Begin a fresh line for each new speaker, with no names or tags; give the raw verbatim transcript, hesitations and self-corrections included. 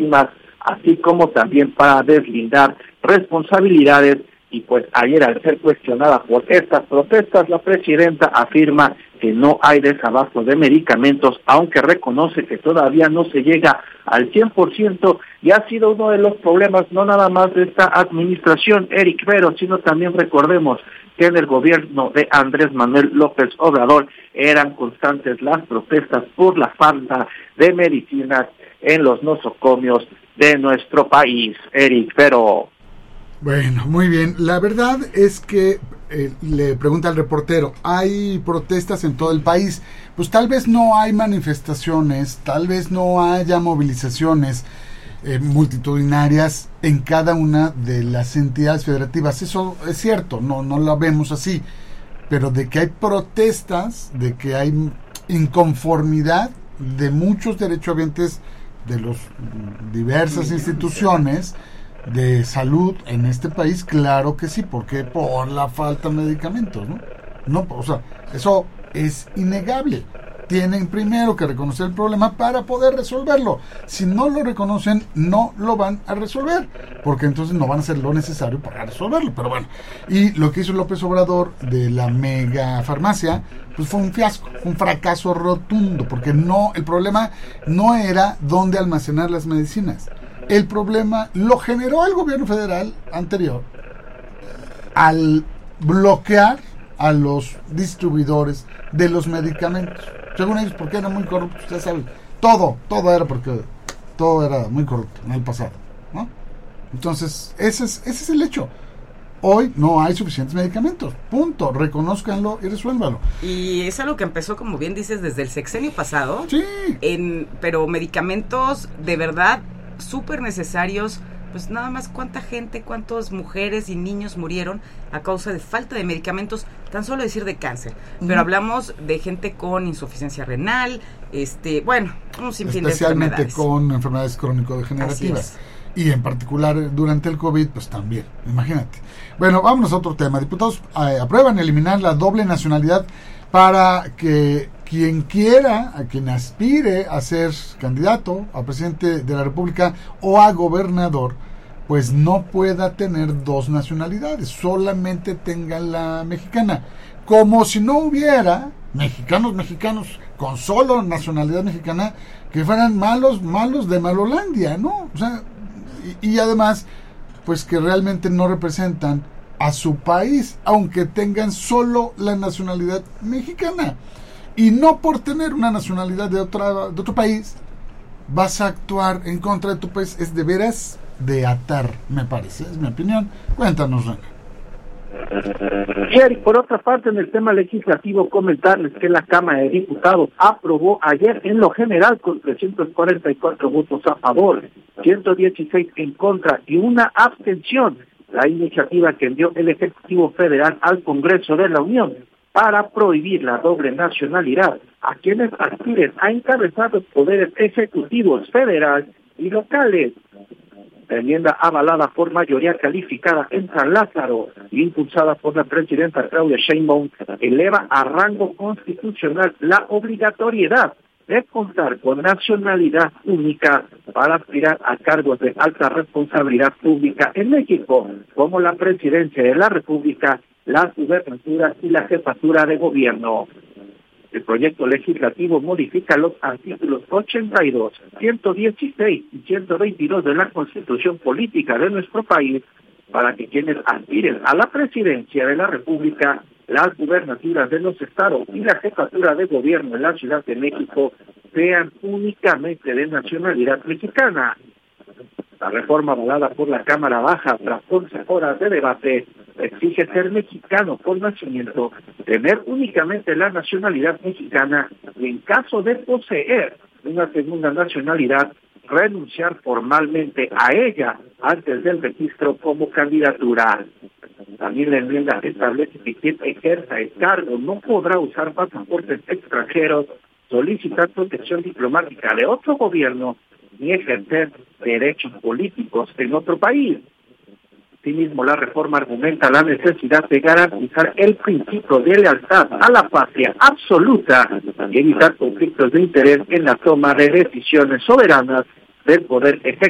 víctimas, así como también para deslindar responsabilidades. Y pues ayer, al ser cuestionada por estas protestas, la presidenta afirma que no hay desabasto de medicamentos, aunque reconoce que todavía no se llega al cien por ciento, y ha sido uno de los problemas no nada más de esta administración, Eric Pero, sino también recordemos que en el gobierno de Andrés Manuel López Obrador eran constantes las protestas por la falta de medicinas en los nosocomios de nuestro país. Eric Pero.
Bueno, muy bien. La verdad es que, eh, le pregunta al reportero, ¿hay protestas en todo el país? Pues tal vez no hay manifestaciones, tal vez no haya movilizaciones eh, multitudinarias en cada una de las entidades federativas. Eso es cierto, no, no lo vemos así. Pero de que hay protestas, de que hay inconformidad de muchos derechohabientes de las diversas instituciones de salud en este país, claro que sí. ¿Por qué? Por la falta de medicamentos, ¿no? No, o sea, eso es innegable. Tienen primero que reconocer el problema para poder resolverlo. Si no lo reconocen, no lo van a resolver, porque entonces no van a hacer lo necesario para resolverlo. Pero bueno, y lo que hizo López Obrador de la mega farmacia, pues fue un fiasco, un fracaso rotundo, porque no, el problema no era dónde almacenar las medicinas. El problema lo generó el gobierno federal anterior al bloquear a los distribuidores de los medicamentos. Según ellos, porque eran muy corruptos, ustedes saben. Todo, todo era porque todo era muy corrupto en el pasado, ¿no? Entonces, ese es, ese es el hecho. Hoy no hay suficientes medicamentos, punto, reconózcanlo y resuélvanlo.
Y es algo que empezó, como bien dices, desde el sexenio pasado.
Sí.
En, pero medicamentos de verdad súper necesarios. Pues nada más cuánta gente, cuántas mujeres y niños murieron a causa de falta de medicamentos, tan solo decir de cáncer. Uh-huh. Pero hablamos de gente con insuficiencia renal, este, bueno, un sinfín de enfermedades.
Especialmente con enfermedades crónico-degenerativas. Y en particular durante el COVID, pues también, imagínate. Bueno, vámonos a otro tema. Diputados eh, aprueban eliminar la doble nacionalidad para que quien quiera, a quien aspire a ser candidato a presidente de la República o a gobernador, pues no pueda tener dos nacionalidades, solamente tenga la mexicana. Como si no hubiera mexicanos mexicanos con solo nacionalidad mexicana que fueran malos, malos de Malolandia, ¿no? O sea, y, y además, pues que realmente no representan a su país, aunque tengan solo la nacionalidad mexicana. Y no por tener una nacionalidad de otra de otro país vas a actuar en contra de tu país. Es de veras de atar, me parece, es mi opinión. Cuéntanos, René.
Y por otra parte, en el tema legislativo, comentarles que la Cámara de Diputados aprobó ayer en lo general con trescientos cuarenta y cuatro votos a favor, ciento dieciséis en contra y una abstención la iniciativa que envió el Ejecutivo Federal al Congreso de la Unión para prohibir la doble nacionalidad a quienes aspiren a encabezar los poderes ejecutivos federal y locales. La enmienda avalada por mayoría calificada en San Lázaro y impulsada por la presidenta Claudia Sheinbaum eleva a rango constitucional la obligatoriedad de contar con nacionalidad única para aspirar a cargos de alta responsabilidad pública en México, como la presidencia de la República, las gubernaturas y la jefatura de gobierno. El proyecto legislativo modifica los artículos ochenta y dos, ciento dieciséis y ciento veintidós de la Constitución Política de nuestro país para que quienes aspiren a la presidencia de la República, las gubernaturas de los estados y la jefatura de gobierno en la Ciudad de México sean únicamente de nacionalidad mexicana. La reforma avalada por la Cámara Baja tras once horas de debate exige ser mexicano por nacimiento, tener únicamente la nacionalidad mexicana y en caso de poseer una segunda nacionalidad, renunciar formalmente a ella antes del registro como candidatura. También la enmienda establece que quien ejerza el cargo no podrá usar pasaportes extranjeros, solicitar protección diplomática de otro gobierno ni ejercer derechos políticos en otro país. Asimismo, la reforma argumenta la necesidad de garantizar el principio de lealtad a la patria absoluta y evitar conflictos de interés en la toma de decisiones soberanas del poder ejecutivo